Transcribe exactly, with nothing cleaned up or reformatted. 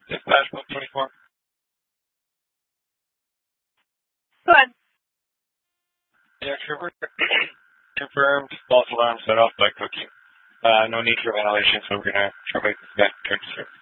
Dispatch one twenty-four. Go ahead. Yeah, Trooper. Confirmed. False alarm set off by Cookie. Uh, no need for ventilation, so we're going to try to make this guy turn to service.